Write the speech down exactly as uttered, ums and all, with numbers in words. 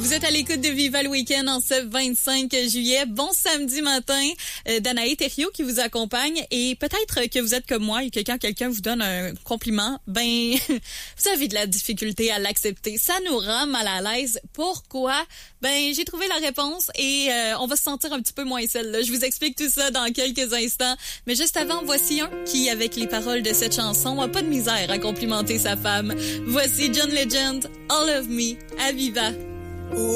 Vous êtes à l'écoute de Viva le Week-end en ce vingt-cinq juillet. Bon samedi matin, euh, Danae Thériault qui vous accompagne. Et peut-être que vous êtes comme moi et que quand quelqu'un vous donne un compliment, ben, vous avez de la difficulté à l'accepter. Ça nous rend mal à l'aise. Pourquoi? Ben, j'ai trouvé la réponse et euh, on va se sentir un petit peu moins seul. Là. Je vous explique tout ça dans quelques instants. Mais juste avant, voici un qui, avec les paroles de cette chanson, a pas de misère à complimenter sa femme. Voici John Legend, All of Me, à Viva.